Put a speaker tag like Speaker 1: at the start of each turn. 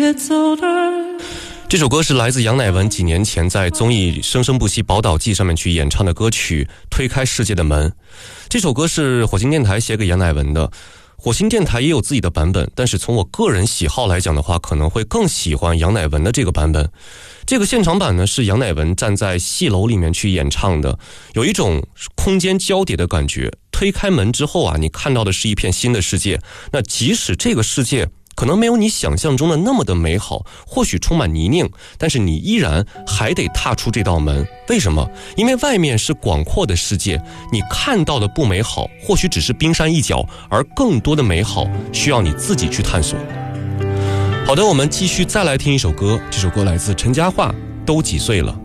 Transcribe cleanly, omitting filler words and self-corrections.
Speaker 1: 节奏的。
Speaker 2: 这首歌是来自杨乃文几年前在综艺《生生不息宝岛季》上面去演唱的歌曲《推开世界的门》。这首歌是火星电台写给杨乃文的，火星电台也有自己的版本，但是从我个人喜好来讲的话，可能会更喜欢杨乃文的这个版本。这个现场版呢，是杨乃文站在戏楼里面去演唱的，有一种空间交叠的感觉。推开门之后啊，你看到的是一片新的世界，那即使这个世界可能没有你想象中的那么的美好，或许充满泥泞，但是你依然还得踏出这道门。为什么？因为外面是广阔的世界，你看到的不美好，或许只是冰山一角，而更多的美好需要你自己去探索。好的，我们继续再来听一首歌，这首歌来自陈嘉桦，都几岁了。